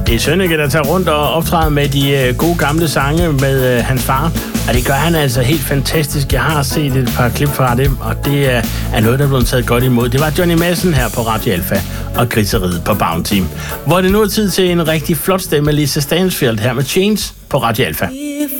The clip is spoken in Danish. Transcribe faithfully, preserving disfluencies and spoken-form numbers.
Det er Sønneke, der tager rundt og optræder med de øh, gode gamle sange med øh, hans far. Og det gør han altså helt fantastisk. Jeg har set et par klip fra det, og det er, er noget, der er blevet taget godt imod. Det var Johnny Madsen her på Radio Alfa og Griseriet på Bounty. Hvor det nu er tid til en rigtig flot stemme, Lisa Stansfield her med Chains på Radio Alfa.